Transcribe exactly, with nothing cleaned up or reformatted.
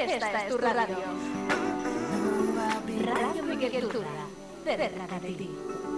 esta es tu radio. Radio Miguel Turra, cerca de ti.